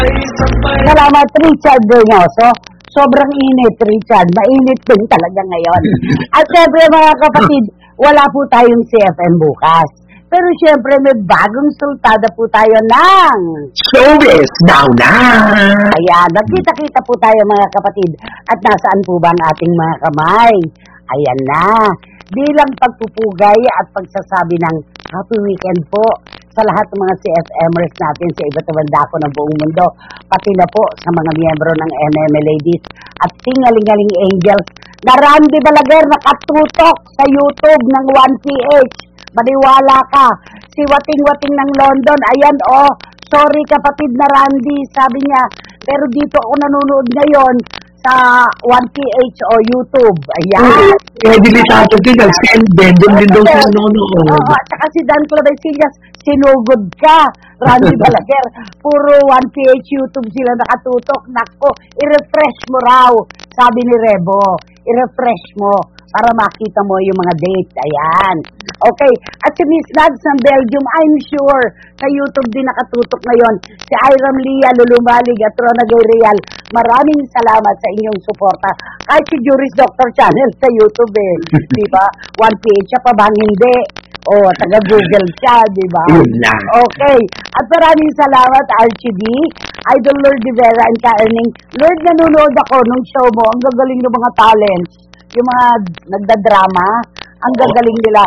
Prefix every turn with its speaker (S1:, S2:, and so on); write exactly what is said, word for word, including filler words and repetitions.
S1: Salamat, Richard Reynoso. Sobrang init, Richard. Mainit din talaga ngayon. At syempre, mga kapatid, wala po tayong C F M bukas. Pero syempre, may bagong sultada po tayo ng
S2: Showbiz Now na!
S1: Kaya, nagkita-kita po tayo, mga kapatid. At nasaan po ba ang ating mga kamay? Ayan na. Bilang pagpupugay at pagsasabi ng happy weekend po sa lahat ng mga C F Mers natin sa iba't ibang dako ng buong mundo, pati na po sa mga miyembro ng M M A Ladies at Tingalingaling Angels na Randy Balaguer nakatutok sa YouTube ng one P H. Maniwala ka. Si Wating-Wating ng London, ayan oh, sorry kapatid na Randy, sabi niya, pero dito ako nanonood ngayon sa one P H o YouTube. Ayan.
S2: Eh, dilitado din. Nag-send din. Doon din daw sa nanonood.
S1: Oo, at saka si Dan Clavesillas, sinugod ka, Randy Balaguer. Puro one P H YouTube sila nakatutok. Nako, i-refresh mo raw, sabi ni Rebo. I-refresh mo para makita mo yung mga dates. Ayan. Okay. At si Miss Nads ng Belgium, I'm sure sa YouTube din nakatutok ngayon. Si Iram Lia, Lulumalig at Rona Gay Real, maraming salamat sa inyong suporta. Kahit si Juris Doctor Channel sa YouTube eh. Diba? one P H siya pa bang hindi? O, oh, taga-Google siya, diba?
S2: Yun lang.
S1: Okay. At maraming salamat, Archie B, Idol Lord Rivera and Ka-Erning. Lord, nanonood ako nung show mo. Ang gagaling ng mga talents. Yung mga nagdadrama, ang gagaling nila.